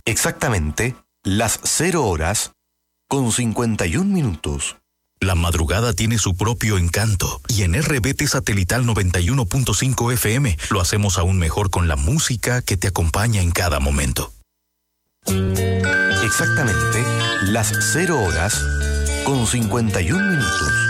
Exactamente las 0 horas con 51 minutos. La madrugada tiene su propio encanto y en RBT Satelital 91.5 FM lo hacemos aún mejor con la música que te acompaña en cada momento. Exactamente las 0 horas con 51 minutos.